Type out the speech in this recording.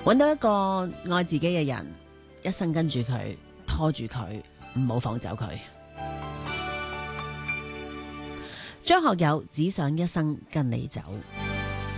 揾到一個愛自己嘅人，一生跟住佢，拖住佢，唔好放走佢。張學友只想一生跟你走。